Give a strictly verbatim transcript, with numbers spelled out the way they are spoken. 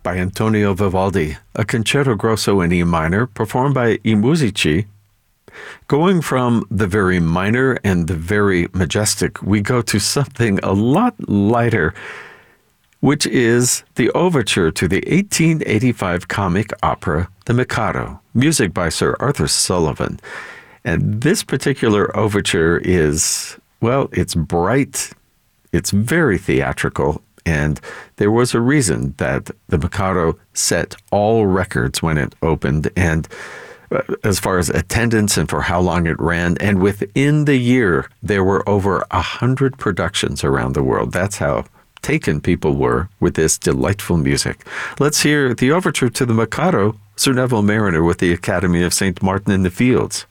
by Antonio Vivaldi, a concerto grosso in E minor performed by I Musici. Going from the very minor and the very majestic, we go to something a lot lighter, which is the overture to the eighteen eighty-five comic opera, The Mikado, music by Sir Arthur Sullivan. And this particular overture is, well, it's bright, it's very theatrical, and there was a reason that The Mikado set all records when it opened, and as far as attendance and for how long it ran. And within the year, there were over a hundred productions around the world. That's how taken people were with this delightful music. Let's hear the overture to The Mikado, Sir Neville Marriner with the Academy of Saint Martin in the Fields.